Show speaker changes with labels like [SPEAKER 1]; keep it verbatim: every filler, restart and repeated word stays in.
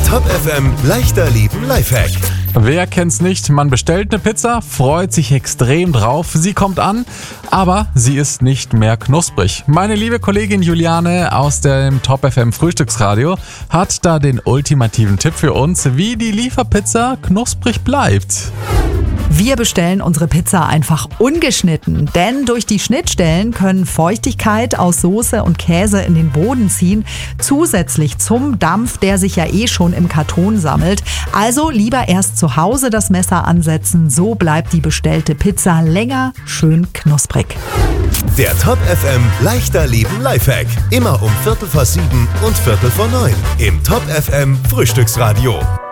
[SPEAKER 1] Top F M leichter lieben Lifehack.
[SPEAKER 2] Wer kennt's nicht? Man bestellt eine Pizza, freut sich extrem drauf, sie kommt an, aber sie ist nicht mehr knusprig. Meine liebe Kollegin Juliane aus dem Top F M Frühstücksradio hat da den ultimativen Tipp für uns, wie die Lieferpizza knusprig bleibt.
[SPEAKER 3] Wir bestellen unsere Pizza einfach ungeschnitten, denn durch die Schnittstellen können Feuchtigkeit aus Soße und Käse in den Boden ziehen, zusätzlich zum Dampf, der sich ja eh schon im Karton sammelt. Also lieber erst zu Hause das Messer ansetzen, so bleibt die bestellte Pizza länger schön knusprig.
[SPEAKER 1] Der Top F M leichter lieben Lifehack. Immer um Viertel vor sieben und Viertel vor neun im Top F M Frühstücksradio.